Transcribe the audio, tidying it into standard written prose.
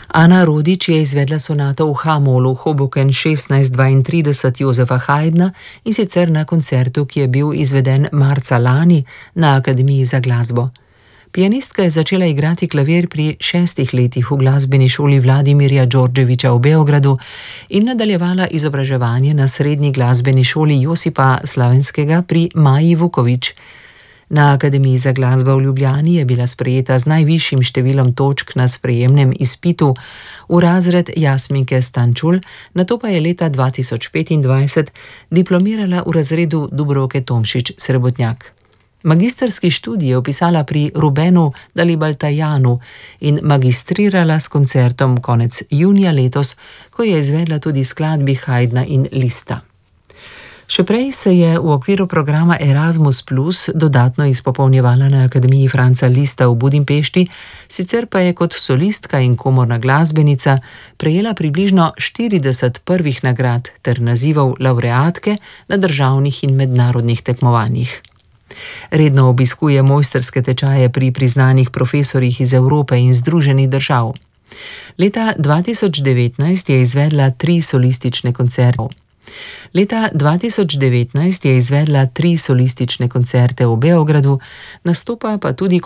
Ana Rodič je izvedla sonato v H-molu Hoboken 1632 Jozefa Haydna, in sicer na koncertu, ki je bil izveden marca lani na Akademiji za glasbo. Pianistka je začela igrati klavir pri 6 letih v glasbeni šoli Vladimirja Đorđevića v Beogradu in nadaljevala izobraževanje na srednji glasbeni šoli Josipa Slavenskega pri Maji Vuković. Na Akademiji za glasbo v Ljubljani je bila sprejeta z najvišjim številom točk na sprejemnem izpitu v razred Jasminke Stančul, nato pa je leta 2025 diplomirala v razredu Dubravke Tomšič Srebotnjak. Magistrski študij je vpisala pri Rubenu Dalibaltajanu in magistrirala s koncertom konec junija letos, ko je izvedla tudi skladbi Haydna in Lista. Še prej se je v okviru programa Erasmus Plus dodatno izpopolnjevala na Akademiji Franca Lista v Budimpešti, sicer pa je kot solistka in komorna glasbenica prejela približno 40 prvih nagrad ter nazivov lavreatke na državnih in mednarodnih tekmovanjih. Redno obiskuje mojstrske tečaje pri priznanih profesorjih iz Evrope in Združenih držav. Leta 2019 je izvedla 3 solistične koncerte. Leta 2019 je izvedla 3 solistične koncerte v Beogradu, nastopa pa tudi